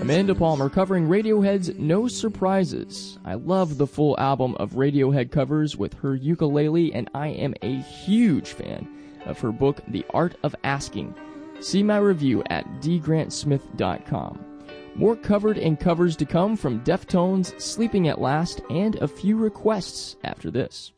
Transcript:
Amanda Palmer covering Radiohead's No Surprises. I love the full album of Radiohead covers with her ukulele, and I am a huge fan of her book, The Art of Asking. See my review at dgrantsmith.com. More covered and covers to come from Deftones, Sleeping at Last, and a few requests after this.